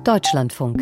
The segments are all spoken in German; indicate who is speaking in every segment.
Speaker 1: Deutschlandfunk.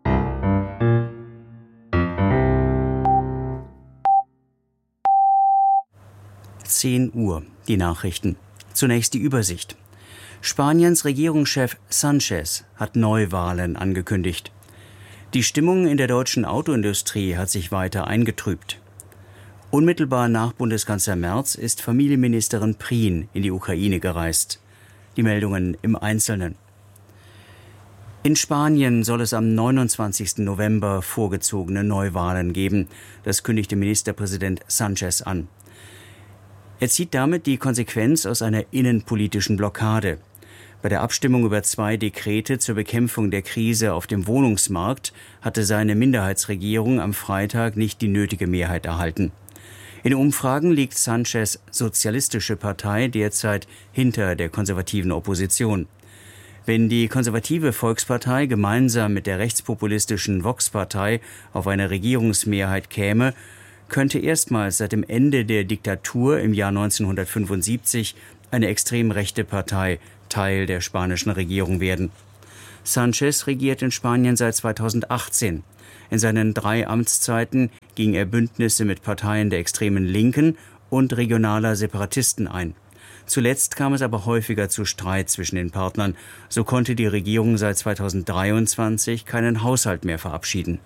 Speaker 2: Uhr, die Nachrichten. Zunächst die Übersicht. Spaniens Regierungschef Sánchez hat Neuwahlen angekündigt. Die Stimmung in der deutschen Autoindustrie hat sich weiter eingetrübt. Unmittelbar nach Bundeskanzler Merz ist Familienministerin Prien in die Ukraine gereist. Die Meldungen im Einzelnen. In Spanien soll es am 29. November vorgezogene Neuwahlen geben. Das kündigte Ministerpräsident Sánchez an. Er zieht damit die Konsequenz aus einer innenpolitischen Blockade. Bei der Abstimmung über 2 Dekrete zur Bekämpfung der Krise auf dem Wohnungsmarkt hatte seine Minderheitsregierung am Freitag nicht die nötige Mehrheit erhalten. In Umfragen liegt Sánchez' Sozialistische Partei derzeit hinter der konservativen Opposition. Wenn die konservative Volkspartei gemeinsam mit der rechtspopulistischen Vox-Partei auf eine Regierungsmehrheit käme, könnte erstmals seit dem Ende der Diktatur im Jahr 1975 eine extrem rechte Partei Teil der spanischen Regierung werden. Sánchez regiert in Spanien seit 2018. In seinen 3 Amtszeiten ging er Bündnisse mit Parteien der extremen Linken und regionaler Separatisten ein. Zuletzt kam es aber häufiger zu Streit zwischen den Partnern. So konnte die Regierung seit 2023 keinen Haushalt mehr verabschieden.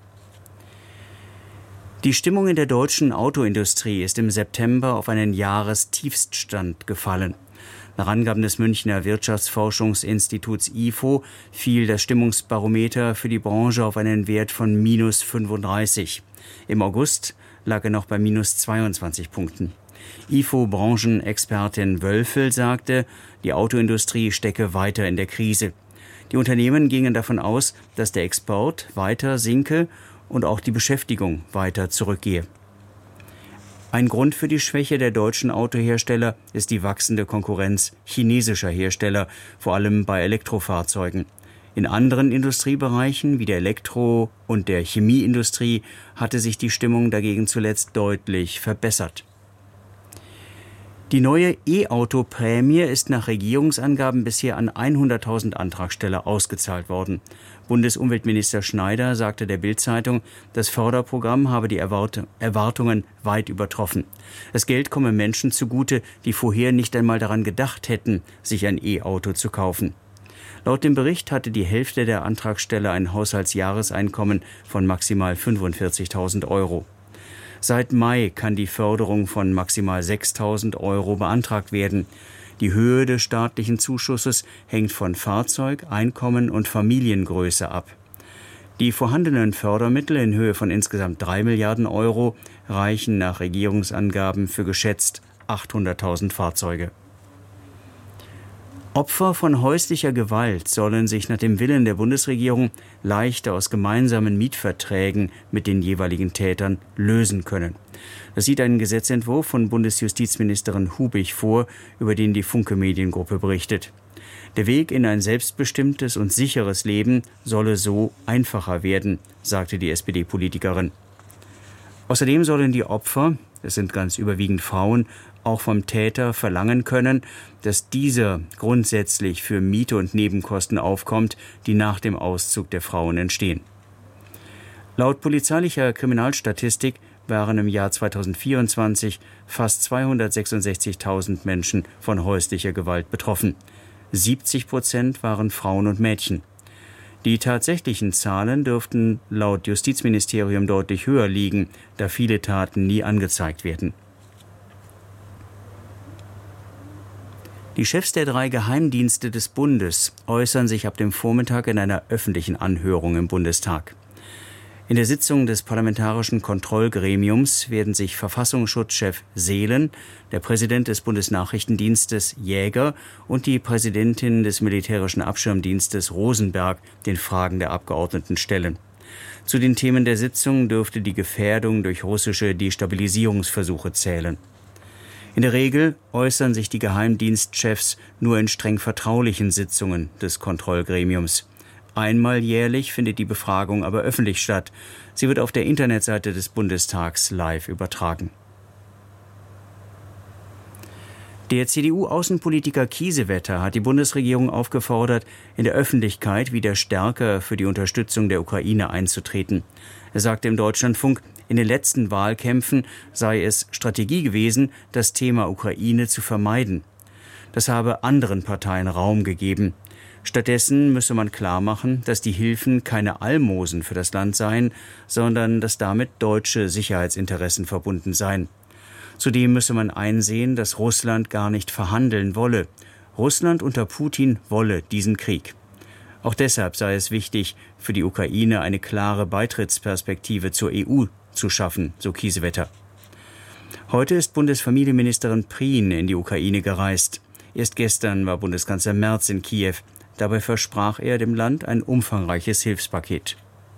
Speaker 2: Die Stimmung in der deutschen Autoindustrie ist im September auf einen Jahrestiefststand gefallen. Nach Angaben des Münchner Wirtschaftsforschungsinstituts IFO fiel das Stimmungsbarometer für die Branche auf einen Wert von -35. Im August lag er noch bei -22 Punkten. IFO-Branchenexpertin Wölfel sagte, die Autoindustrie stecke weiter in der Krise. Die Unternehmen gingen davon aus, dass der Export weiter sinke und auch die Beschäftigung weiter zurückgehe. Ein Grund für die Schwäche der deutschen Autohersteller ist die wachsende Konkurrenz chinesischer Hersteller, vor allem bei Elektrofahrzeugen. In anderen Industriebereichen wie der Elektro- und der Chemieindustrie hatte sich die Stimmung dagegen zuletzt deutlich verbessert. Die neue E-Auto-Prämie ist nach Regierungsangaben bisher an 100.000 Antragsteller ausgezahlt worden. Bundesumweltminister Schneider sagte der Bild-Zeitung, das Förderprogramm habe die Erwartungen weit übertroffen. Das Geld komme Menschen zugute, die vorher nicht einmal daran gedacht hätten, sich ein E-Auto zu kaufen. Laut dem Bericht hatte die Hälfte der Antragsteller ein Haushaltsjahreseinkommen von maximal 45.000 Euro. Seit Mai kann die Förderung von maximal 6.000 Euro beantragt werden. Die Höhe des staatlichen Zuschusses hängt von Fahrzeug, Einkommen und Familiengröße ab. Die vorhandenen Fördermittel in Höhe von insgesamt 3 Milliarden Euro reichen nach Regierungsangaben für geschätzt 800.000 Fahrzeuge. Opfer von häuslicher Gewalt sollen sich nach dem Willen der Bundesregierung leichter aus gemeinsamen Mietverträgen mit den jeweiligen Tätern lösen können. Das sieht ein Gesetzentwurf von Bundesjustizministerin Hubig vor, über den die Funke Mediengruppe berichtet. Der Weg in ein selbstbestimmtes und sicheres Leben solle so einfacher werden, sagte die SPD-Politikerin. Außerdem sollen die Opfer, es sind ganz überwiegend Frauen, auch vom Täter verlangen können, dass dieser grundsätzlich für Miete und Nebenkosten aufkommt, die nach dem Auszug der Frauen entstehen. Laut polizeilicher Kriminalstatistik waren im Jahr 2024 fast 266.000 Menschen von häuslicher Gewalt betroffen. 70% waren Frauen und Mädchen. Die tatsächlichen Zahlen dürften laut Justizministerium deutlich höher liegen, da viele Taten nie angezeigt werden. Die Chefs der 3 Geheimdienste des Bundes äußern sich ab dem Vormittag in einer öffentlichen Anhörung im Bundestag. In der Sitzung des Parlamentarischen Kontrollgremiums werden sich Verfassungsschutzchef Seelen, der Präsident des Bundesnachrichtendienstes Jäger und die Präsidentin des Militärischen Abschirmdienstes Rosenberg den Fragen der Abgeordneten stellen. Zu den Themen der Sitzung dürfte die Gefährdung durch russische Destabilisierungsversuche zählen. In der Regel äußern sich die Geheimdienstchefs nur in streng vertraulichen Sitzungen des Kontrollgremiums. Einmal jährlich findet die Befragung aber öffentlich statt. Sie wird auf der Internetseite des Bundestags live übertragen. Der CDU-Außenpolitiker Kiesewetter hat die Bundesregierung aufgefordert, in der Öffentlichkeit wieder stärker für die Unterstützung der Ukraine einzutreten. Er sagte im Deutschlandfunk, in den letzten Wahlkämpfen sei es Strategie gewesen, das Thema Ukraine zu vermeiden. Das habe anderen Parteien Raum gegeben. Stattdessen müsse man klarmachen, dass die Hilfen keine Almosen für das Land seien, sondern dass damit deutsche Sicherheitsinteressen verbunden seien. Zudem müsse man einsehen, dass Russland gar nicht verhandeln wolle. Russland unter Putin wolle diesen Krieg. Auch deshalb sei es wichtig, für die Ukraine eine klare Beitrittsperspektive zur EU zu schaffen, so Kiesewetter. Heute ist Bundesfamilienministerin Prien in die Ukraine gereist. Erst gestern war Bundeskanzler Merz in Kiew. Dabei versprach er dem Land ein umfangreiches Hilfspaket.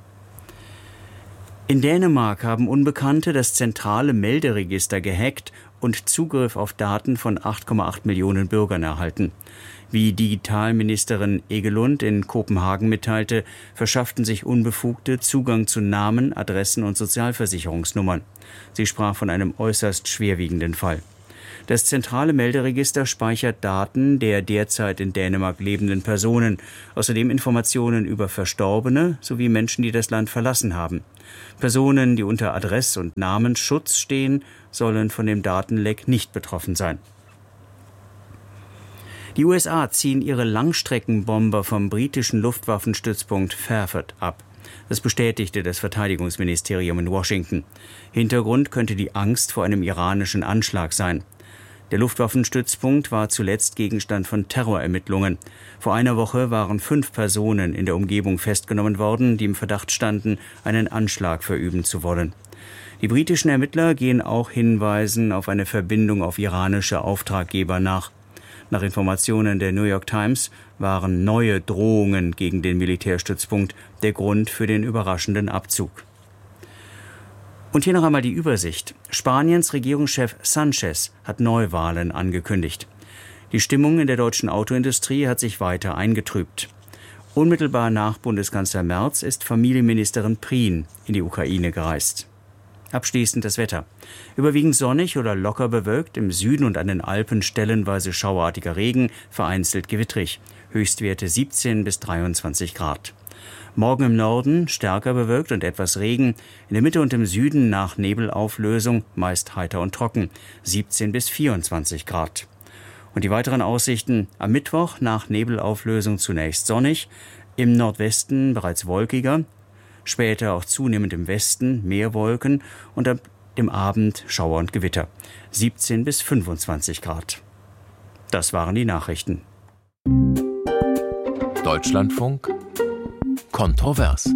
Speaker 2: In Dänemark haben Unbekannte das zentrale Melderegister gehackt und Zugriff auf Daten von 8,8 Millionen Bürgern erhalten. Wie Digitalministerin Egelund in Kopenhagen mitteilte, verschafften sich Unbefugte Zugang zu Namen, Adressen und Sozialversicherungsnummern. Sie sprach von einem äußerst schwerwiegenden Fall. Das zentrale Melderegister speichert Daten der derzeit in Dänemark lebenden Personen, außerdem Informationen über Verstorbene sowie Menschen, die das Land verlassen haben. Personen, die unter Adress- und Namensschutz stehen, sollen von dem Datenleck nicht betroffen sein. Die USA ziehen ihre Langstreckenbomber vom britischen Luftwaffenstützpunkt Fairford ab. Das bestätigte das Verteidigungsministerium in Washington. Hintergrund könnte die Angst vor einem iranischen Anschlag sein. Der Luftwaffenstützpunkt war zuletzt Gegenstand von Terrorermittlungen. Vor einer Woche waren 5 Personen in der Umgebung festgenommen worden, die im Verdacht standen, einen Anschlag verüben zu wollen. Die britischen Ermittler gehen auch Hinweisen auf eine Verbindung auf iranische Auftraggeber nach. Nach Informationen der New York Times waren neue Drohungen gegen den Militärstützpunkt der Grund für den überraschenden Abzug. Und hier noch einmal die Übersicht. Spaniens Regierungschef Sánchez hat Neuwahlen angekündigt. Die Stimmung in der deutschen Autoindustrie hat sich weiter eingetrübt. Unmittelbar nach Bundeskanzler Merz ist Familienministerin Prien in die Ukraine gereist. Abschließend das Wetter. Überwiegend sonnig oder locker bewölkt, im Süden und an den Alpen stellenweise schauerartiger Regen, vereinzelt gewittrig. Höchstwerte 17 bis 23 Grad. Morgen im Norden stärker bewölkt und etwas Regen, in der Mitte und im Süden nach Nebelauflösung meist heiter und trocken, 17 bis 24 Grad. Und die weiteren Aussichten: am Mittwoch nach Nebelauflösung zunächst sonnig, im Nordwesten bereits wolkiger, später auch zunehmend im Westen mehr Wolken und ab dem Abend Schauer und Gewitter, 17 bis 25 Grad. Das waren die Nachrichten.
Speaker 1: Deutschlandfunk kontrovers.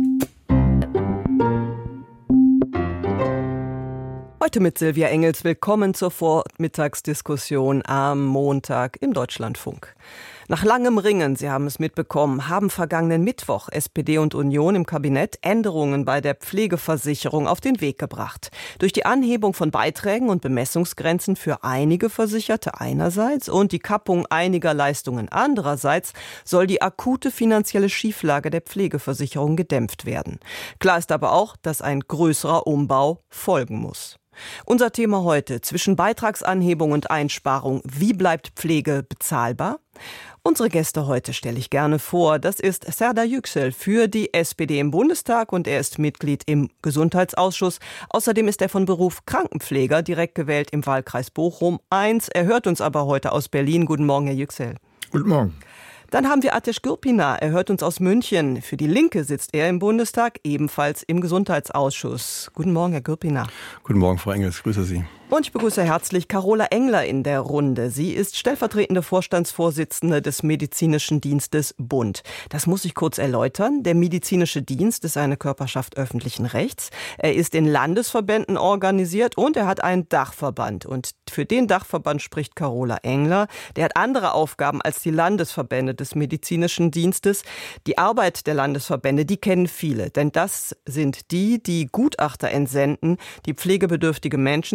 Speaker 3: Heute mit Silvia Engels. Willkommen zur Vormittagsdiskussion am Montag im Deutschlandfunk. Nach langem Ringen, Sie haben es mitbekommen, haben vergangenen Mittwoch SPD und Union im Kabinett Änderungen bei der Pflegeversicherung auf den Weg gebracht. Durch die Anhebung von Beiträgen und Bemessungsgrenzen für einige Versicherte einerseits und die Kappung einiger Leistungen andererseits soll die akute finanzielle Schieflage der Pflegeversicherung gedämpft werden. Klar ist aber auch, dass ein größerer Umbau folgen muss. Unser Thema heute: zwischen Beitragsanhebung und Einsparung. Wie bleibt Pflege bezahlbar? Unsere Gäste heute stelle ich gerne vor. Das ist Serdar Yüksel für die SPD im Bundestag und er ist Mitglied im Gesundheitsausschuss. Außerdem ist er von Beruf Krankenpfleger, direkt gewählt im Wahlkreis Bochum 1. Er hört uns aber heute aus Berlin. Guten Morgen, Herr Yüksel.
Speaker 4: Guten Morgen.
Speaker 3: Dann haben wir Ateş Gürpınar. Er hört uns aus München. Für die Linke sitzt er im Bundestag, ebenfalls im Gesundheitsausschuss. Guten Morgen, Herr Gürpınar.
Speaker 4: Guten Morgen, Frau Engels. Grüße Sie.
Speaker 3: Und ich begrüße herzlich Carola Engler in der Runde. Sie ist stellvertretende Vorstandsvorsitzende des Medizinischen Dienstes Bund. Das muss ich kurz erläutern. Der Medizinische Dienst ist eine Körperschaft öffentlichen Rechts. Er ist in Landesverbänden organisiert und er hat einen Dachverband. Und für den Dachverband spricht Carola Engler. Der hat andere Aufgaben als die Landesverbände des Medizinischen Dienstes. Die Arbeit der Landesverbände, die kennen viele. Denn das sind die Gutachter entsenden, die pflegebedürftige Menschen zu Hause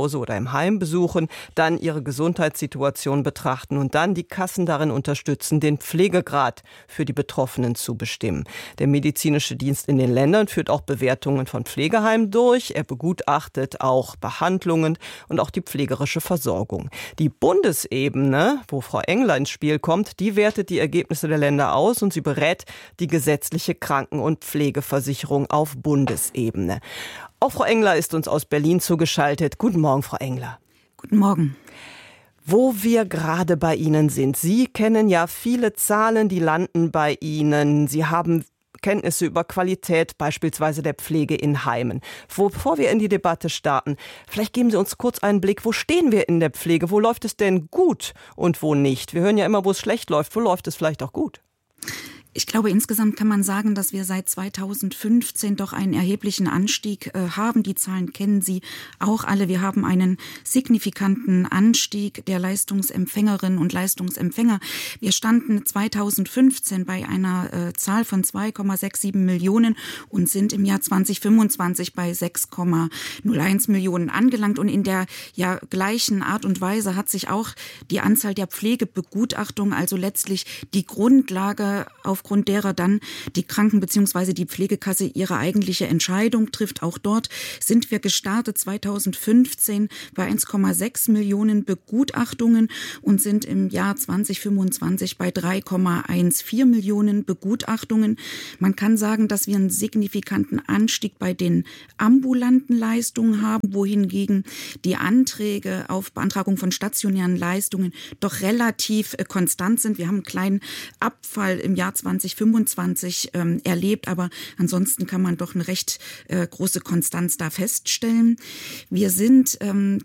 Speaker 3: Hause oder im Heim besuchen, dann ihre Gesundheitssituation betrachten und dann die Kassen darin unterstützen, den Pflegegrad für die Betroffenen zu bestimmen. Der medizinische Dienst in den Ländern führt auch Bewertungen von Pflegeheimen durch. Er begutachtet auch Behandlungen und auch die pflegerische Versorgung. Die Bundesebene, wo Frau Engler ins Spiel kommt, die wertet die Ergebnisse der Länder aus und sie berät die gesetzliche Kranken- und Pflegeversicherung auf Bundesebene. Auch Frau Engler ist uns aus Berlin zugeschaltet. Guten Morgen, Frau Engler.
Speaker 5: Guten Morgen.
Speaker 3: Wo wir gerade bei Ihnen sind. Sie kennen ja viele Zahlen, die landen bei Ihnen. Sie haben Kenntnisse über Qualität beispielsweise der Pflege in Heimen. Bevor wir in die Debatte starten, vielleicht geben Sie uns kurz einen Blick, wo stehen wir in der Pflege? Wo läuft es denn gut und wo nicht? Wir hören ja immer, wo es schlecht läuft. Wo läuft es vielleicht auch gut?
Speaker 5: Ich glaube, insgesamt kann man sagen, dass wir seit 2015 doch einen erheblichen Anstieg haben. Die Zahlen kennen Sie auch alle. Wir haben einen signifikanten Anstieg der Leistungsempfängerinnen und Leistungsempfänger. Wir standen 2015 bei einer Zahl von 2,67 Millionen und sind im Jahr 2025 bei 6,01 Millionen angelangt. Und in der gleichen Art und Weise hat sich auch die Anzahl der Pflegebegutachtungen, also letztlich die Grundlage, aufgrund derer dann die Kranken- bzw. die Pflegekasse ihre eigentliche Entscheidung trifft. Auch dort sind wir gestartet 2015 bei 1,6 Millionen Begutachtungen und sind im Jahr 2025 bei 3,14 Millionen Begutachtungen. Man kann sagen, dass wir einen signifikanten Anstieg bei den ambulanten Leistungen haben, wohingegen die Anträge auf Beantragung von stationären Leistungen doch relativ konstant sind. Wir haben einen kleinen Abfall im Jahr 2025 erlebt, aber ansonsten kann man doch eine recht große Konstanz da feststellen. Wir sind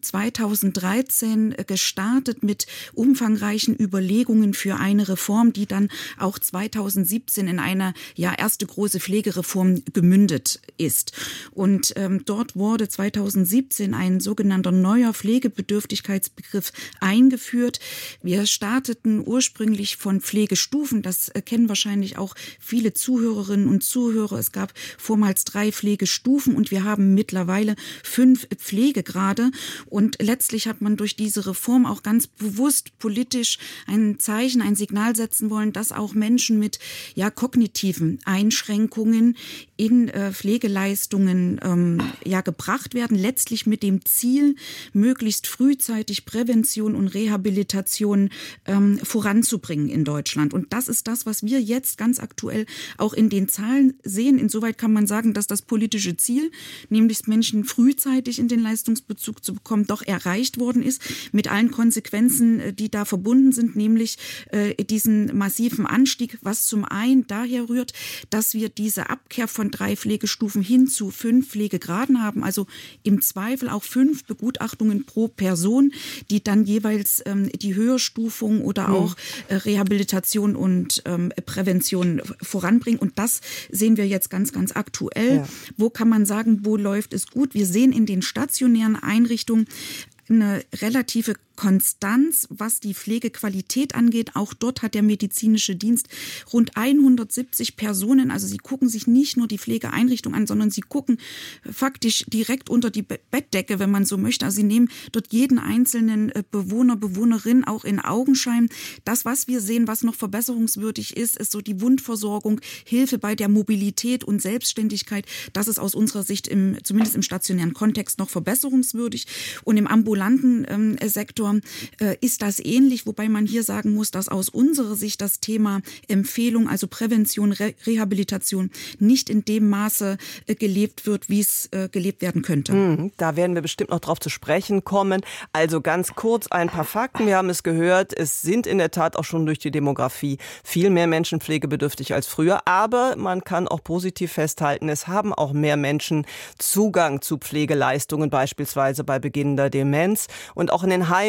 Speaker 5: 2013 gestartet mit umfangreichen Überlegungen für eine Reform, die dann auch 2017 in eine erste große Pflegereform gemündet ist. Und dort wurde 2017 ein sogenannter neuer Pflegebedürftigkeitsbegriff eingeführt. Wir starteten ursprünglich von Pflegestufen, das kennen wahrscheinlich auch viele Zuhörerinnen und Zuhörer. Es gab vormals 3 Pflegestufen und wir haben mittlerweile 5 Pflegegrade. Und letztlich hat man durch diese Reform auch ganz bewusst politisch ein Zeichen, ein Signal setzen wollen, dass auch Menschen mit kognitiven Einschränkungen in Pflegeleistungen gebracht werden, letztlich mit dem Ziel, möglichst frühzeitig Prävention und Rehabilitation voranzubringen in Deutschland. Und das ist das, was wir jetzt ganz aktuell auch in den Zahlen sehen. Insoweit kann man sagen, dass das politische Ziel, nämlich Menschen frühzeitig in den Leistungsbezug zu bekommen, doch erreicht worden ist, mit allen Konsequenzen, die da verbunden sind, nämlich diesen massiven Anstieg, was zum einen daher rührt, dass wir diese Abkehr von 3 Pflegestufen hin zu 5 Pflegegraden haben, also im Zweifel auch 5 Begutachtungen pro Person, die dann jeweils die Höherstufung oder auch Rehabilitation und Prävention voranbringen. Und das sehen wir jetzt ganz, ganz aktuell. Ja. Wo kann man sagen, wo läuft es gut? Wir sehen in den stationären Einrichtungen eine relative Konstanz, was die Pflegequalität angeht. Auch dort hat der medizinische Dienst rund 170 Personen. Also sie gucken sich nicht nur die Pflegeeinrichtung an, sondern sie gucken faktisch direkt unter die Bettdecke, wenn man so möchte. Also sie nehmen dort jeden einzelnen Bewohner, Bewohnerin auch in Augenschein. Das, was wir sehen, was noch verbesserungswürdig ist, ist so die Wundversorgung, Hilfe bei der Mobilität und Selbstständigkeit. Das ist aus unserer Sicht zumindest im stationären Kontext noch verbesserungswürdig. Und im ambulanten Sektor ist das ähnlich, wobei man hier sagen muss, dass aus unserer Sicht das Thema Empfehlung, also Prävention, Rehabilitation nicht in dem Maße gelebt wird, wie es gelebt werden könnte.
Speaker 3: Da werden wir bestimmt noch drauf zu sprechen kommen. Also ganz kurz ein paar Fakten. Wir haben es gehört, es sind in der Tat auch schon durch die Demografie viel mehr Menschen pflegebedürftig als früher. Aber man kann auch positiv festhalten, es haben auch mehr Menschen Zugang zu Pflegeleistungen, beispielsweise bei beginnender Demenz. Und auch in den Heimen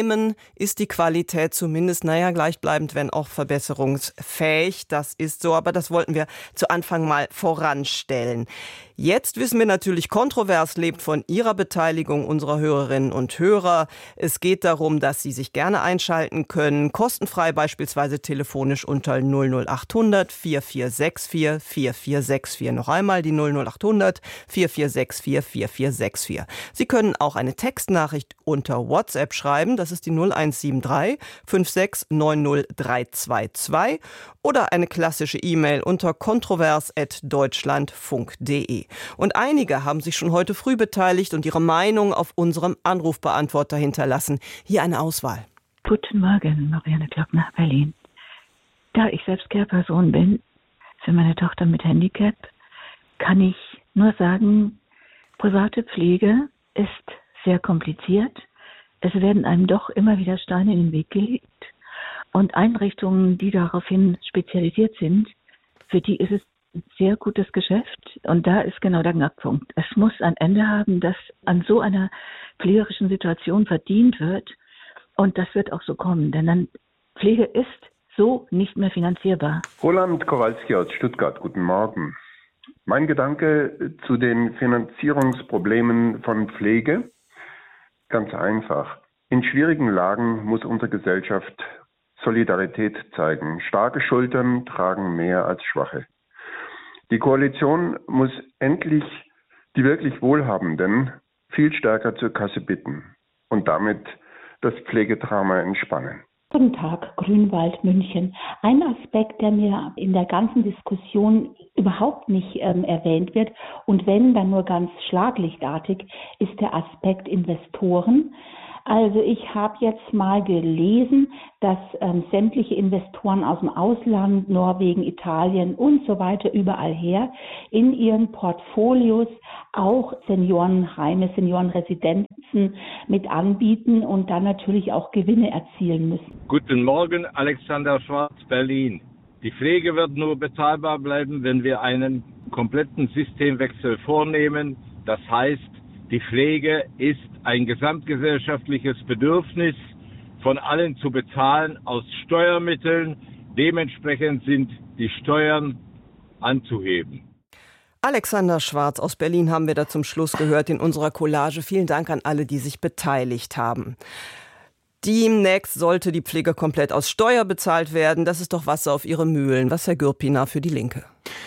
Speaker 3: Heimen ist die Qualität zumindest, gleichbleibend, wenn auch verbesserungsfähig. Das ist so, aber das wollten wir zu Anfang mal voranstellen. Jetzt wissen wir natürlich, Kontrovers lebt von Ihrer Beteiligung, unserer Hörerinnen und Hörer. Es geht darum, dass Sie sich gerne einschalten können, kostenfrei beispielsweise telefonisch unter 00800 4464 4464. Noch einmal die 00800 4464 4464. Sie können auch eine Textnachricht unter WhatsApp schreiben, das ist die 0173 5690322 oder eine klassische E-Mail unter kontrovers@deutschlandfunk.de. Und einige haben sich schon heute früh beteiligt und ihre Meinung auf unserem Anrufbeantworter hinterlassen. Hier eine Auswahl.
Speaker 6: Guten Morgen, Marianne Glockner, Berlin. Da ich selbst Care-Person bin, für meine Tochter mit Handicap, kann ich nur sagen, private Pflege ist sehr kompliziert. Es werden einem doch immer wieder Steine in den Weg gelegt. Und Einrichtungen, die daraufhin spezialisiert sind, für die ist es ein sehr gutes Geschäft. Und da ist genau der Knackpunkt. Es muss ein Ende haben, dass an so einer pflegerischen Situation verdient wird. Und das wird auch so kommen, denn dann Pflege ist so nicht mehr finanzierbar.
Speaker 7: Roland Kowalski aus Stuttgart, guten Morgen. Mein Gedanke zu den Finanzierungsproblemen von Pflege? Ganz einfach. In schwierigen Lagen muss unsere Gesellschaft Solidarität zeigen. Starke Schultern tragen mehr als schwache. Die Koalition muss endlich die wirklich Wohlhabenden viel stärker zur Kasse bitten und damit das Pflegedrama entspannen.
Speaker 8: Guten Tag, Grünwald, München. Ein Aspekt, der mir in der ganzen Diskussion überhaupt nicht erwähnt wird und wenn, dann nur ganz schlaglichtartig, ist der Aspekt Investoren. Also ich habe jetzt mal gelesen, dass sämtliche Investoren aus dem Ausland, Norwegen, Italien und so weiter, überall her, in ihren Portfolios auch Seniorenheime, Seniorenresidenzen mit anbieten und dann natürlich auch Gewinne erzielen müssen.
Speaker 9: Guten Morgen, Alexander Schwarz, Berlin. Die Pflege wird nur bezahlbar bleiben, wenn wir einen kompletten Systemwechsel vornehmen. Das heißt, die Pflege ist ein gesamtgesellschaftliches Bedürfnis, von allen zu bezahlen aus Steuermitteln. Dementsprechend sind die Steuern anzuheben.
Speaker 3: Alexander Schwarz aus Berlin haben wir da zum Schluss gehört in unserer Collage. Vielen Dank an alle, die sich beteiligt haben. Demnächst sollte die Pflege komplett aus Steuer bezahlt werden. Das ist doch Wasser auf Ihre Mühlen. Was, Herr Gürpina, für die Linke?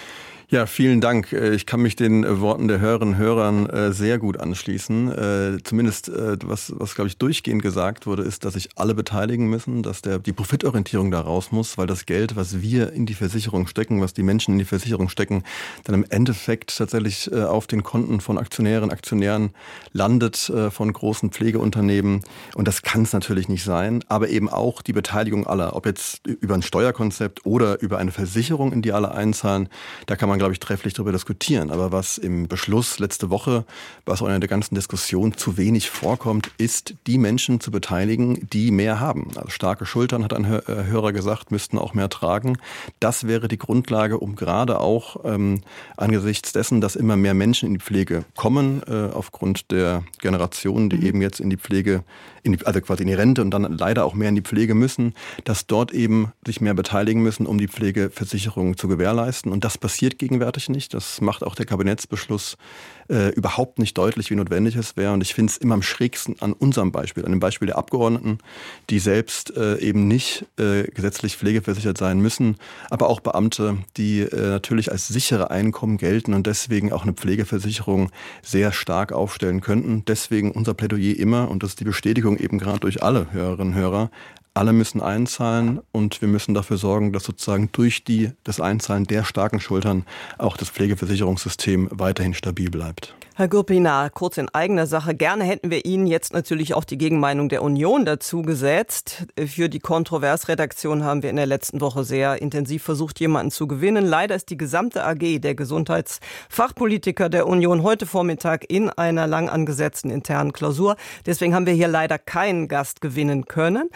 Speaker 4: Ja, vielen Dank. Ich kann mich den Worten der Hörerinnen und Hörern sehr gut anschließen. Zumindest was glaube ich durchgehend gesagt wurde, ist, dass sich alle beteiligen müssen, dass die Profitorientierung da raus muss, weil das Geld, was wir in die Versicherung stecken, was die Menschen in die Versicherung stecken, dann im Endeffekt tatsächlich auf den Konten von Aktionären landet, von großen Pflegeunternehmen. Und das kann es natürlich nicht sein, aber eben auch die Beteiligung aller, ob jetzt über ein Steuerkonzept oder über eine Versicherung, in die alle einzahlen, da kann man, glaube ich, trefflich darüber diskutieren. Aber was im Beschluss letzte Woche, was auch in der ganzen Diskussion zu wenig vorkommt, ist, die Menschen zu beteiligen, die mehr haben. Also starke Schultern, hat ein Hörer gesagt, müssten auch mehr tragen. Das wäre die Grundlage, um gerade auch angesichts dessen, dass immer mehr Menschen in die Pflege kommen, aufgrund der Generationen, die eben jetzt in die Pflege, also quasi in die Rente und dann leider auch mehr in die Pflege müssen, dass dort eben sich mehr beteiligen müssen, um die Pflegeversicherung zu gewährleisten. Und das passiert gegenwärtig nicht. Das macht auch der Kabinettsbeschluss überhaupt nicht deutlich, wie notwendig es wäre. Und ich finde es immer am schrägsten an unserem Beispiel, an dem Beispiel der Abgeordneten, die selbst eben nicht gesetzlich pflegeversichert sein müssen, aber auch Beamte, die natürlich als sichere Einkommen gelten und deswegen auch eine Pflegeversicherung sehr stark aufstellen könnten. Deswegen unser Plädoyer immer, und das ist die Bestätigung eben gerade durch alle Hörerinnen und Hörer, alle müssen einzahlen und wir müssen dafür sorgen, dass sozusagen durch das Einzahlen der starken Schultern auch das Pflegeversicherungssystem weiterhin stabil bleibt.
Speaker 3: Herr Gürpina, kurz in eigener Sache. Gerne hätten wir Ihnen jetzt natürlich auch die Gegenmeinung der Union dazu gesetzt. Für die Kontrovers-Redaktion haben wir in der letzten Woche sehr intensiv versucht, jemanden zu gewinnen. Leider ist die gesamte AG, der Gesundheitsfachpolitiker der Union, heute Vormittag in einer lang angesetzten internen Klausur. Deswegen haben wir hier leider keinen Gast gewinnen können.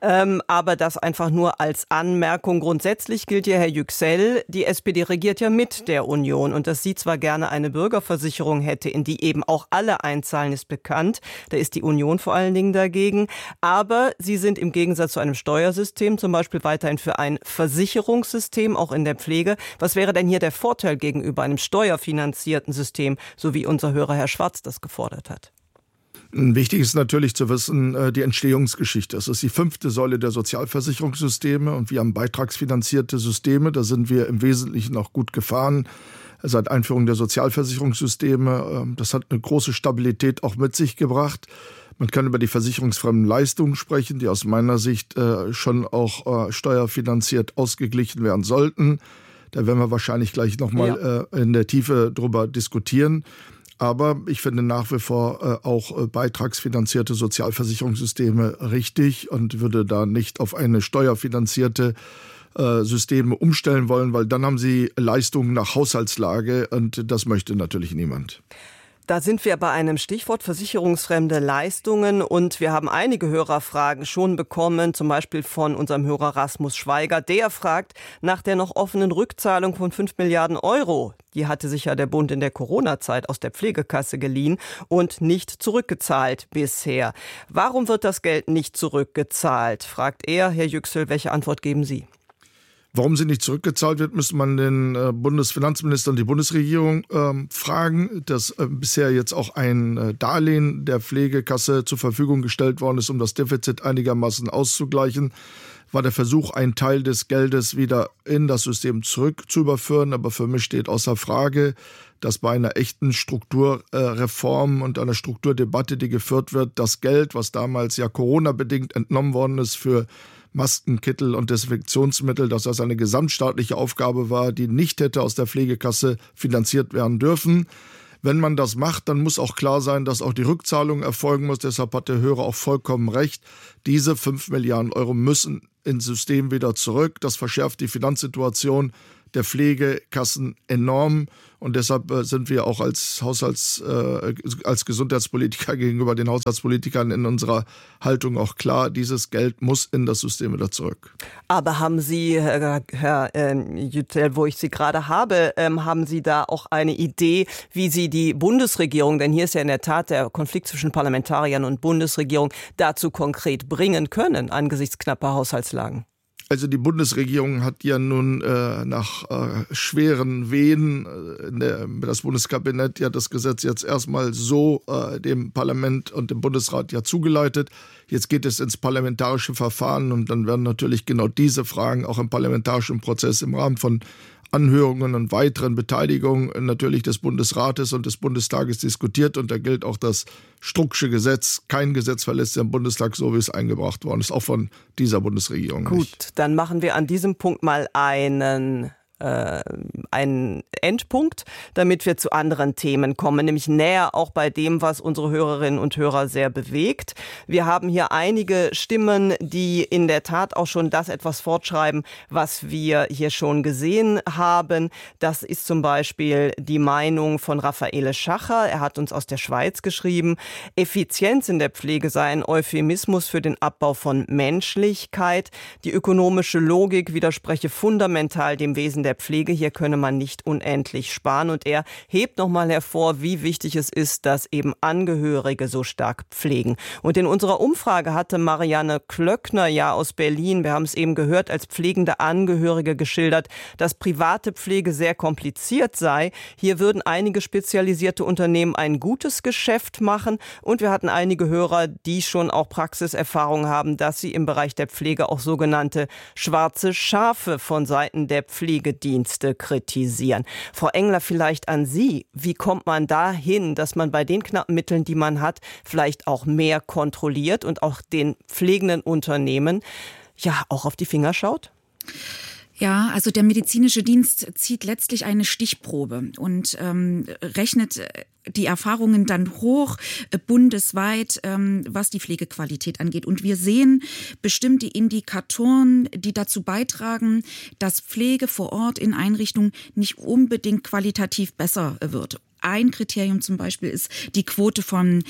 Speaker 3: Aber das einfach nur als Anmerkung. Grundsätzlich gilt ja, Herr Yüksel, die SPD regiert ja mit der Union und dass sie zwar gerne eine Bürgerversicherung hätte in die eben auch alle einzahlen, ist bekannt. Da ist die Union vor allen Dingen dagegen. Aber Sie sind im Gegensatz zu einem Steuersystem zum Beispiel weiterhin für ein Versicherungssystem, auch in der Pflege. Was wäre denn hier der Vorteil gegenüber einem steuerfinanzierten System, so wie unser Hörer Herr Schwarz das gefordert hat?
Speaker 10: Wichtig ist natürlich zu wissen, die Entstehungsgeschichte. Es ist die 5. Säule der Sozialversicherungssysteme und wir haben beitragsfinanzierte Systeme. Da sind wir im Wesentlichen auch gut gefahren seit Einführung der Sozialversicherungssysteme. Das hat eine große Stabilität auch mit sich gebracht. Man kann über die versicherungsfremden Leistungen sprechen, die aus meiner Sicht schon auch steuerfinanziert ausgeglichen werden sollten. Da werden wir wahrscheinlich gleich nochmal in der Tiefe drüber diskutieren. Aber ich finde nach wie vor auch beitragsfinanzierte Sozialversicherungssysteme richtig und würde da nicht auf eine steuerfinanzierte Systeme umstellen wollen, weil dann haben sie Leistungen nach Haushaltslage und das möchte natürlich niemand.
Speaker 3: Da sind wir bei einem Stichwort versicherungsfremde Leistungen und wir haben einige Hörerfragen schon bekommen, zum Beispiel von unserem Hörer Rasmus Schweiger. Der fragt nach der noch offenen Rückzahlung von 5 Milliarden Euro. Die hatte sich ja der Bund in der Corona-Zeit aus der Pflegekasse geliehen und nicht zurückgezahlt bisher. Warum wird das Geld nicht zurückgezahlt, fragt er. Herr Yüksel, welche Antwort geben Sie?
Speaker 10: Warum sie nicht zurückgezahlt wird, müsste man den Bundesfinanzminister und die Bundesregierung fragen, dass bisher jetzt auch ein Darlehen der Pflegekasse zur Verfügung gestellt worden ist, um das Defizit einigermaßen auszugleichen. War der Versuch, einen Teil des Geldes wieder in das System zurück zu überführen. Aber für mich steht außer Frage, dass bei einer echten Strukturreform und einer Strukturdebatte, die geführt wird, das Geld, was damals ja Corona-bedingt entnommen worden ist für Masken, Kittel und Desinfektionsmittel, dass das eine gesamtstaatliche Aufgabe war, die nicht hätte aus der Pflegekasse finanziert werden dürfen. Wenn man das macht, dann muss auch klar sein, dass auch die Rückzahlung erfolgen muss. Deshalb hat der Hörer auch vollkommen recht. Diese 5 Milliarden Euro müssen ins System wieder zurück. Das verschärft die Finanzsituation der Pflegekassen enorm. Und deshalb sind wir auch als Gesundheitspolitiker gegenüber den Haushaltspolitikern in unserer Haltung auch klar, dieses Geld muss in das System wieder zurück.
Speaker 3: Aber haben Sie, Herr Yüksel, wo ich Sie gerade habe, haben Sie da auch eine Idee, wie Sie die Bundesregierung, denn hier ist ja in der Tat der Konflikt zwischen Parlamentariern und Bundesregierung, dazu konkret bringen können angesichts knapper Haushaltslagen?
Speaker 10: Also die Bundesregierung hat ja nun nach schweren Wehen, das Bundeskabinett ja das Gesetz jetzt erstmal so dem Parlament und dem Bundesrat ja zugeleitet. Jetzt geht es ins parlamentarische Verfahren und dann werden natürlich genau diese Fragen auch im parlamentarischen Prozess im Rahmen von Anhörungen und weiteren Beteiligungen natürlich des Bundesrates und des Bundestages diskutiert. Und da gilt auch das Strucksche Gesetz. Kein Gesetz verlässt den Bundestag, so wie es eingebracht worden ist, auch von dieser Bundesregierung
Speaker 3: nicht.
Speaker 10: Gut,
Speaker 3: dann machen wir an diesem Punkt mal einen Endpunkt, damit wir zu anderen Themen kommen, nämlich näher auch bei dem, was unsere Hörerinnen und Hörer sehr bewegt. Wir haben hier einige Stimmen, die in der Tat auch schon das etwas fortschreiben, was wir hier schon gesehen haben. Das ist zum Beispiel die Meinung von Raffaele Schacher. Er hat uns aus der Schweiz geschrieben, Effizienz in der Pflege sei ein Euphemismus für den Abbau von Menschlichkeit. Die ökonomische Logik widerspreche fundamental dem Wesen der Pflege. Hier könne man nicht unendlich sparen. Und er hebt nochmal hervor, wie wichtig es ist, dass eben Angehörige so stark pflegen. Und in unserer Umfrage hatte Marianne Klöckner ja aus Berlin, wir haben es eben gehört, als pflegende Angehörige geschildert, dass private Pflege sehr kompliziert sei. Hier würden einige spezialisierte Unternehmen ein gutes Geschäft machen. Und wir hatten einige Hörer, die schon auch Praxiserfahrung haben, dass sie im Bereich der Pflege auch sogenannte schwarze Schafe von Seiten der Pflegedienste kritisieren. Frau Engler, vielleicht an Sie. Wie kommt man dahin, dass man bei den knappen Mitteln, die man hat, vielleicht auch mehr kontrolliert und auch den pflegenden Unternehmen ja auch auf die Finger schaut?
Speaker 5: Ja, also der medizinische Dienst zieht letztlich eine Stichprobe und rechnet die Erfahrungen dann hoch, bundesweit, was die Pflegequalität angeht. Und wir sehen bestimmte Indikatoren, die dazu beitragen, dass Pflege vor Ort in Einrichtungen nicht unbedingt qualitativ besser wird. Ein Kriterium zum Beispiel ist die Quote von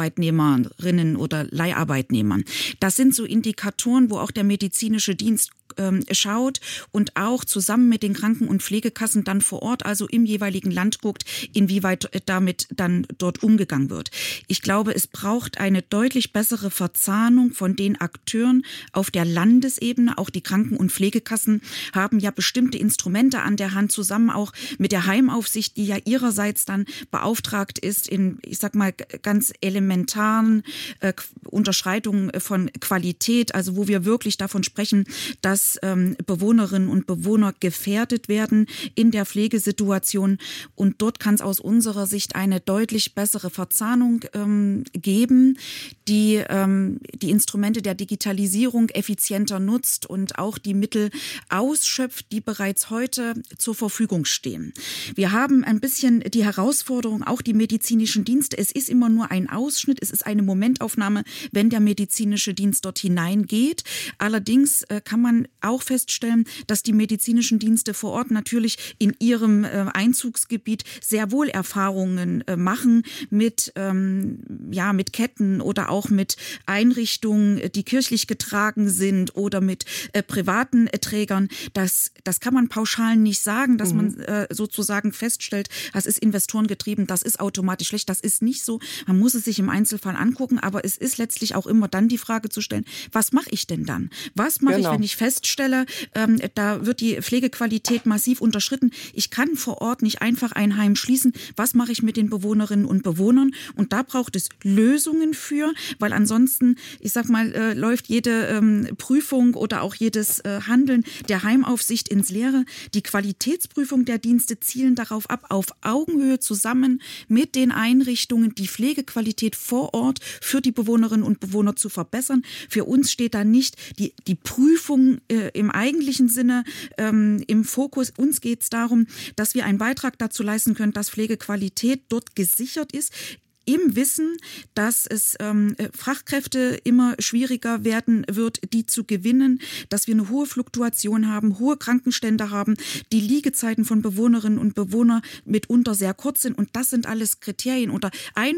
Speaker 5: Leiharbeitnehmerinnen oder Leiharbeitnehmern. Das sind so Indikatoren, wo auch der medizinische Dienst schaut und auch zusammen mit den Kranken- und Pflegekassen dann vor Ort, also im jeweiligen Land guckt, inwieweit damit dann dort umgegangen wird. Ich glaube, es braucht eine deutlich bessere Verzahnung von den Akteuren auf der Landesebene. Auch die Kranken- und Pflegekassen haben ja bestimmte Instrumente an der Hand, zusammen auch mit der Heimaufsicht, die ja ihrerseits dann beauftragt ist in, ich sag mal, ganz elementaren Unterschreitungen von Qualität, also wo wir wirklich davon sprechen, dass Bewohnerinnen und Bewohner gefährdet werden in der Pflegesituation. Und dort kann es aus unserer Sicht eine deutlich bessere Verzahnung geben, die die Instrumente der Digitalisierung effizienter nutzt und auch die Mittel ausschöpft, die bereits heute zur Verfügung stehen. Wir haben ein bisschen die Herausforderung, auch die medizinischen Dienste. Es ist immer nur ein Ausschnitt, es ist eine Momentaufnahme, wenn der medizinische Dienst dort hineingeht. Allerdings kann man auch feststellen, dass die medizinischen Dienste vor Ort natürlich in ihrem Einzugsgebiet sehr wohl Erfahrungen machen mit Ketten oder auch mit Einrichtungen, die kirchlich getragen sind oder mit privaten Trägern. Das kann man pauschal nicht sagen, dass man sozusagen feststellt, das ist investorengetrieben, das ist automatisch schlecht, das ist nicht so. Man muss es sich im Einzelfall angucken, aber es ist letztlich auch immer dann die Frage zu stellen, was mache ich denn dann? Was mache ich, wenn ich feststelle, da wird die Pflegequalität massiv unterschritten? Ich kann vor Ort nicht einfach ein Heim schließen. Was mache ich mit den Bewohnerinnen und Bewohnern? Und da braucht es Lösungen für, weil ansonsten, ich sag mal, läuft jede Prüfung oder auch jedes Handeln der Heimaufsicht ins Leere. Die Qualitätsprüfung der Dienste zielen darauf ab, auf Augenhöhe zusammen mit den Einrichtungen die Pflegequalität vor Ort für die Bewohnerinnen und Bewohner zu verbessern. Für uns steht da nicht die Prüfung im eigentlichen Sinne im Fokus. Uns geht es darum, dass wir einen Beitrag dazu leisten können, dass Pflegequalität dort gesichert ist, im Wissen, dass es Fachkräfte immer schwieriger werden wird, die zu gewinnen, dass wir eine hohe Fluktuation haben, hohe Krankenstände haben, die Liegezeiten von Bewohnerinnen und Bewohnern mitunter sehr kurz sind. Und das sind alles Kriterien oder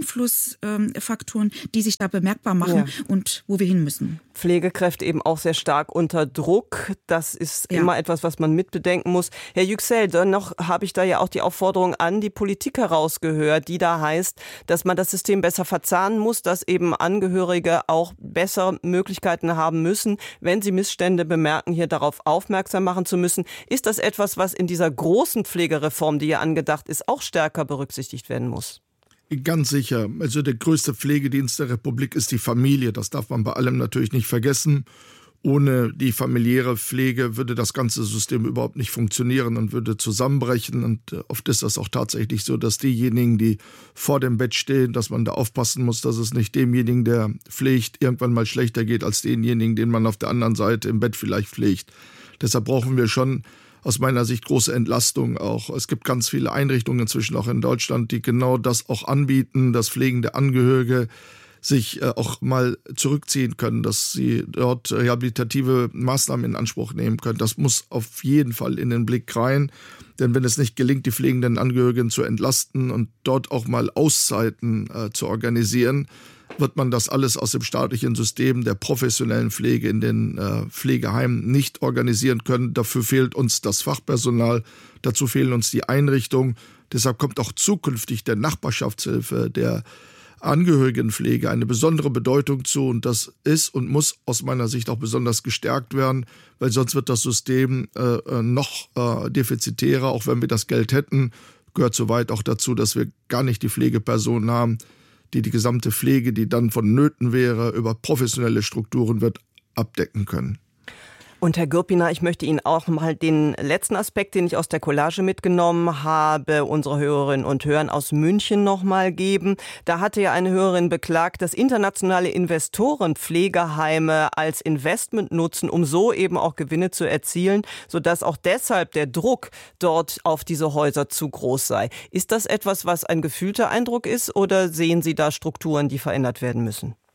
Speaker 5: Einflussfaktoren, die sich da bemerkbar machen und wo wir hin müssen.
Speaker 3: Pflegekräfte eben auch sehr stark unter Druck. Das ist immer etwas, was man mitbedenken muss. Herr Yüksel, dennoch habe ich da ja auch die Aufforderung an die Politik herausgehört, die da heißt, dass man das System besser verzahnen muss, dass eben Angehörige auch besser Möglichkeiten haben müssen, wenn sie Missstände bemerken, hier darauf aufmerksam machen zu müssen. Ist das etwas, was in dieser großen Pflegereform, die ja angedacht ist, auch stärker berücksichtigt werden muss?
Speaker 10: Ganz sicher. Also der größte Pflegedienst der Republik ist die Familie. Das darf man bei allem natürlich nicht vergessen. Ohne die familiäre Pflege würde das ganze System überhaupt nicht funktionieren und würde zusammenbrechen. Und oft ist das auch tatsächlich so, dass diejenigen, die vor dem Bett stehen, dass man da aufpassen muss, dass es nicht demjenigen, der pflegt, irgendwann mal schlechter geht als denjenigen, den man auf der anderen Seite im Bett vielleicht pflegt. Deshalb brauchen wir schon aus meiner Sicht große Entlastung auch. Es gibt ganz viele Einrichtungen inzwischen auch in Deutschland, die genau das auch anbieten, dass pflegende Angehörige sich auch mal zurückziehen können, dass sie dort rehabilitative Maßnahmen in Anspruch nehmen können. Das muss auf jeden Fall in den Blick rein, denn wenn es nicht gelingt, die pflegenden Angehörigen zu entlasten und dort auch mal Auszeiten zu organisieren, wird man das alles aus dem staatlichen System der professionellen Pflege in den Pflegeheimen nicht organisieren können. Dafür fehlt uns das Fachpersonal, dazu fehlen uns die Einrichtungen. Deshalb kommt auch zukünftig der Nachbarschaftshilfe, der Angehörigenpflege eine besondere Bedeutung zu, und das ist und muss aus meiner Sicht auch besonders gestärkt werden, weil sonst wird das System noch defizitärer, auch wenn wir das Geld hätten. Gehört soweit auch dazu, dass wir gar nicht die Pflegepersonen haben, die gesamte Pflege, die dann vonnöten wäre, über professionelle Strukturen wird abdecken können.
Speaker 3: Und Herr Gürpiner, ich möchte Ihnen auch mal den letzten Aspekt, den ich aus der Collage mitgenommen habe, unsere Hörerinnen und Hörer aus München noch mal geben. Da hatte ja eine Hörerin beklagt, dass internationale Investoren Pflegeheime als Investment nutzen, um so eben auch Gewinne zu erzielen, sodass auch deshalb der Druck dort auf diese Häuser zu groß sei. Ist das etwas, was ein gefühlter Eindruck ist, oder sehen Sie da Strukturen, die verändert werden müssen?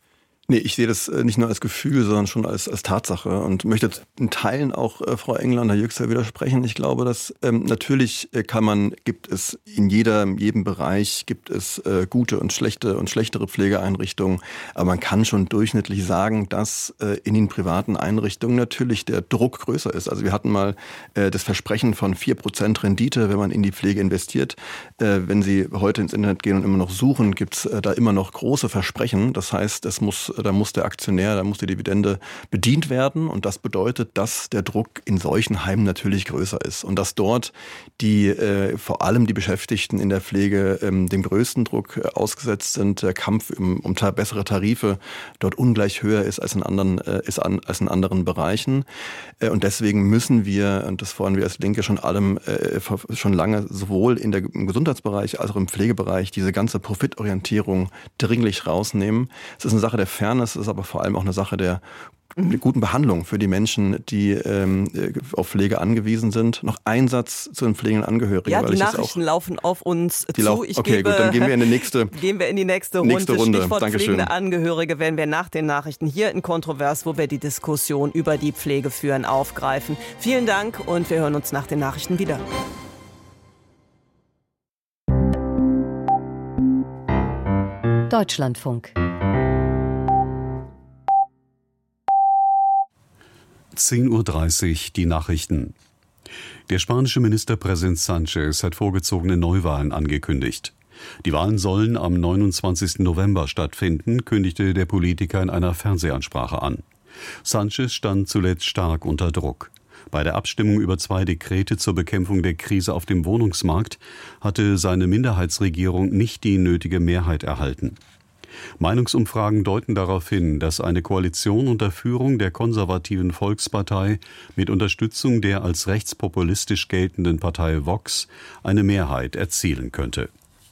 Speaker 4: Nee, ich sehe das nicht nur als Gefühl, sondern schon als Tatsache und möchte in Teilen auch Frau Englander-Yüksel widersprechen. Ich glaube, dass natürlich gibt es in jedem Bereich gibt es gute und schlechtere Pflegeeinrichtungen, aber man kann schon durchschnittlich sagen, dass in den privaten Einrichtungen natürlich der Druck größer ist. Also wir hatten mal das Versprechen von 4% Rendite, wenn man in die Pflege investiert. Wenn Sie heute ins Internet gehen und immer noch suchen, gibt es da immer noch große Versprechen. Das heißt, da muss der Aktionär, da muss die Dividende bedient werden und das bedeutet, dass der Druck in solchen Heimen natürlich größer ist und dass dort vor allem die Beschäftigten in der Pflege dem größten Druck ausgesetzt sind. Der Kampf um bessere Tarife dort ungleich höher ist als in anderen Bereichen und deswegen müssen wir, und das fordern wir als Linke schon lange, sowohl im Gesundheitsbereich als auch im Pflegebereich diese ganze Profitorientierung dringlich rausnehmen. Es ist eine Sache der Fairness, ist aber vor allem auch eine Sache der guten Behandlung für die Menschen, die auf Pflege angewiesen sind. Noch ein Satz zu den pflegenden Angehörigen.
Speaker 3: Ja, die Nachrichten laufen auf uns zu.
Speaker 4: Gut, dann gehen wir in die nächste
Speaker 3: Runde.
Speaker 4: Stichwort
Speaker 3: pflegende Angehörige werden wir nach den Nachrichten hier in Kontrovers, wo wir die Diskussion über die Pflege führen, aufgreifen. Vielen Dank und wir hören uns nach den Nachrichten wieder.
Speaker 11: Deutschlandfunk.
Speaker 12: 10:30 Uhr die Nachrichten. Der spanische Ministerpräsident Sánchez hat vorgezogene Neuwahlen angekündigt. Die Wahlen sollen am 29. November stattfinden, kündigte der Politiker in einer Fernsehansprache an. Sánchez stand zuletzt stark unter Druck. Bei der Abstimmung über 2 Dekrete zur Bekämpfung der Krise auf dem Wohnungsmarkt hatte seine Minderheitsregierung nicht die nötige Mehrheit erhalten. Meinungsumfragen deuten darauf hin, dass eine Koalition unter Führung der konservativen Volkspartei mit Unterstützung der als rechtspopulistisch geltenden Partei Vox eine Mehrheit erzielen könnte.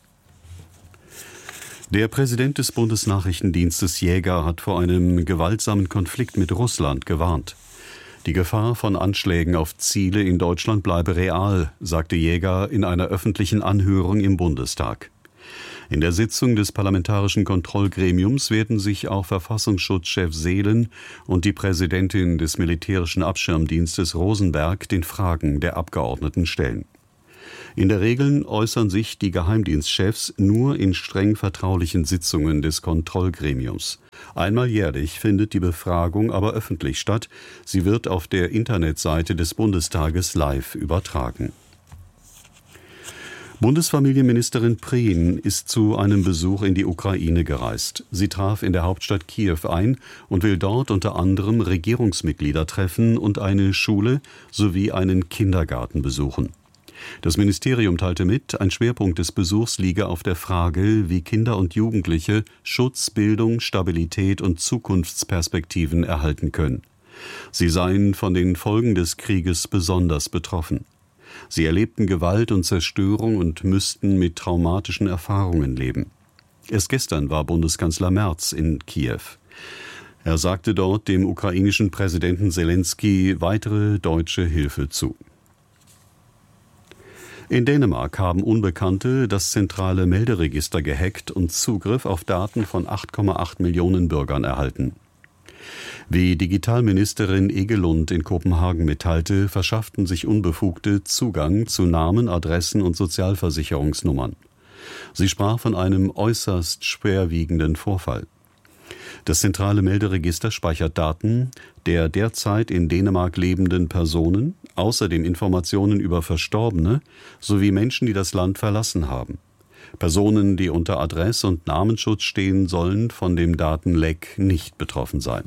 Speaker 12: Der Präsident des Bundesnachrichtendienstes Jäger hat vor einem gewaltsamen Konflikt mit Russland gewarnt. Die Gefahr von Anschlägen auf Ziele in Deutschland bleibe real, sagte Jäger in einer öffentlichen Anhörung im Bundestag. In der Sitzung des Parlamentarischen Kontrollgremiums werden sich auch Verfassungsschutzchef Seelen und die Präsidentin des Militärischen Abschirmdienstes Rosenberg den Fragen der Abgeordneten stellen. In der Regel äußern sich die Geheimdienstchefs nur in streng vertraulichen Sitzungen des Kontrollgremiums. Einmal jährlich findet die Befragung aber öffentlich statt. Sie wird auf der Internetseite des Bundestages live übertragen. Bundesfamilienministerin Prien ist zu einem Besuch in die Ukraine gereist. Sie traf in der Hauptstadt Kiew ein und will dort unter anderem Regierungsmitglieder treffen und eine Schule sowie einen Kindergarten besuchen. Das Ministerium teilte mit, ein Schwerpunkt des Besuchs liege auf der Frage, wie Kinder und Jugendliche Schutz, Bildung, Stabilität und Zukunftsperspektiven erhalten können. Sie seien von den Folgen des Krieges besonders betroffen. Sie erlebten Gewalt und Zerstörung und müssten mit traumatischen Erfahrungen leben. Erst gestern war Bundeskanzler Merz in Kiew. Er sagte dort dem ukrainischen Präsidenten Selenskyj weitere deutsche Hilfe zu. In Dänemark haben Unbekannte das zentrale Melderegister gehackt und Zugriff auf Daten von 8,8 Millionen Bürgern erhalten. Wie Digitalministerin Egelund in Kopenhagen mitteilte, verschafften sich Unbefugte Zugang zu Namen, Adressen und Sozialversicherungsnummern. Sie sprach von einem äußerst schwerwiegenden Vorfall. Das zentrale Melderegister speichert Daten der derzeit in Dänemark lebenden Personen, außerdem Informationen über Verstorbene sowie Menschen, die das Land verlassen haben. Personen, die unter Adress- und Namensschutz stehen, sollen von dem Datenleck nicht betroffen sein.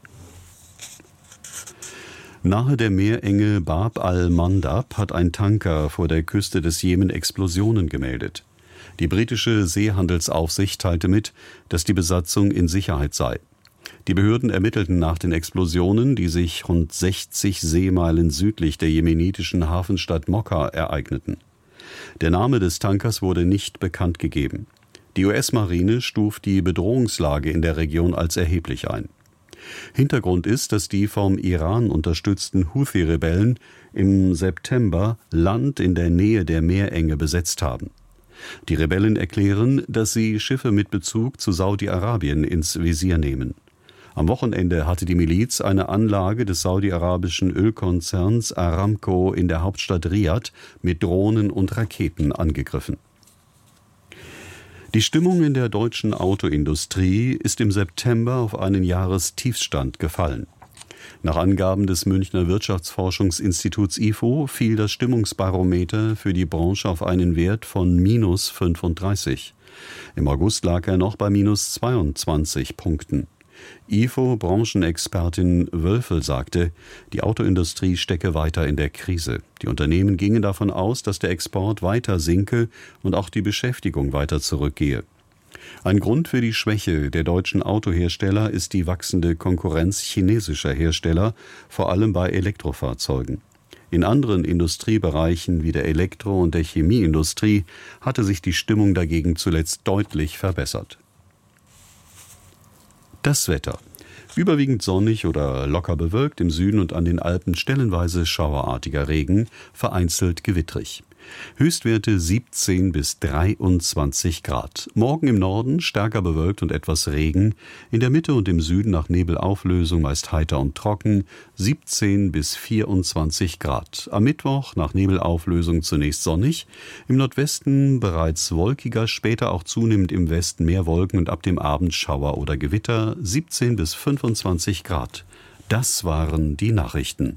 Speaker 12: Nahe der Meerenge Bab al-Mandab hat ein Tanker vor der Küste des Jemen Explosionen gemeldet. Die britische Seehandelsaufsicht teilte mit, dass die Besatzung in Sicherheit sei. Die Behörden ermittelten nach den Explosionen, die sich rund 60 Seemeilen südlich der jemenitischen Hafenstadt Mokka ereigneten. Der Name des Tankers wurde nicht bekannt gegeben. Die US-Marine stuft die Bedrohungslage in der Region als erheblich ein. Hintergrund ist, dass die vom Iran unterstützten Houthi-Rebellen im September Land in der Nähe der Meerenge besetzt haben. Die Rebellen erklären, dass sie Schiffe mit Bezug zu Saudi-Arabien ins Visier nehmen. Am Wochenende hatte die Miliz eine Anlage des saudi-arabischen Ölkonzerns Aramco in der Hauptstadt Riad mit Drohnen und Raketen angegriffen. Die Stimmung in der deutschen Autoindustrie ist im September auf einen Jahrestiefstand gefallen. Nach Angaben des Münchner Wirtschaftsforschungsinstituts IFO fiel das Stimmungsbarometer für die Branche auf einen Wert von -35. Im August lag er noch bei -22 Punkten. IFO-Branchenexpertin Wölfel sagte, die Autoindustrie stecke weiter in der Krise. Die Unternehmen gingen davon aus, dass der Export weiter sinke und auch die Beschäftigung weiter zurückgehe. Ein Grund für die Schwäche der deutschen Autohersteller ist die wachsende Konkurrenz chinesischer Hersteller, vor allem bei Elektrofahrzeugen. In anderen Industriebereichen wie der Elektro- und der Chemieindustrie hatte sich die Stimmung dagegen zuletzt deutlich verbessert. Das Wetter. Überwiegend sonnig oder locker bewölkt, im Süden und an den Alpen stellenweise schauerartiger Regen, vereinzelt gewittrig. Höchstwerte 17 bis 23 Grad. Morgen im Norden stärker bewölkt und etwas Regen. In der Mitte und im Süden nach Nebelauflösung meist heiter und trocken, 17 bis 24 Grad. Am Mittwoch nach Nebelauflösung zunächst sonnig. Im Nordwesten bereits wolkiger, später auch zunehmend im Westen mehr Wolken und ab dem Abend Schauer oder Gewitter, 17 bis 25 Grad. Das waren die Nachrichten.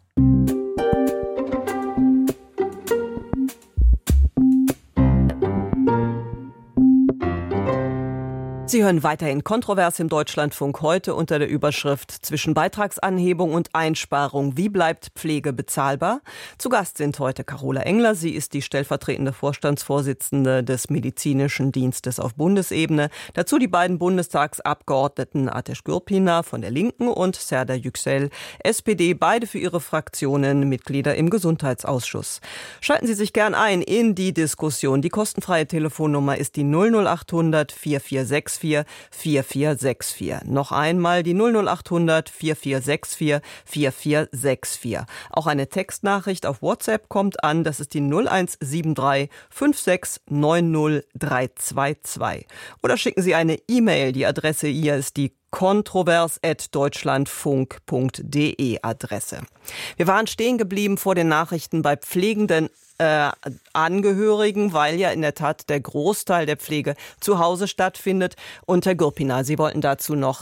Speaker 3: Sie hören weiterhin Kontrovers im Deutschlandfunk, heute unter der Überschrift Zwischen Beitragsanhebung und Einsparung. Wie bleibt Pflege bezahlbar? Zu Gast sind heute Carola Engler. Sie ist die stellvertretende Vorstandsvorsitzende des Medizinischen Dienstes auf Bundesebene. Dazu die beiden Bundestagsabgeordneten Ateş Gürpınar von der Linken und Serdar Yüksel, SPD, beide für ihre Fraktionen Mitglieder im Gesundheitsausschuss. Schalten Sie sich gern ein in die Diskussion. Die kostenfreie Telefonnummer ist die 00800 4464 4464. Noch einmal die 00800 4464 4464. Auch eine Textnachricht auf WhatsApp kommt an. Das ist die 0173 5690322. Oder schicken Sie eine E-Mail. Die Adresse hier ist die kontrovers@deutschlandfunk.de Adresse. Wir waren stehen geblieben vor den Nachrichten bei pflegenden Angehörigen, weil ja in der Tat der Großteil der Pflege zu Hause stattfindet. Und Herr Gürpınar, Sie wollten dazu noch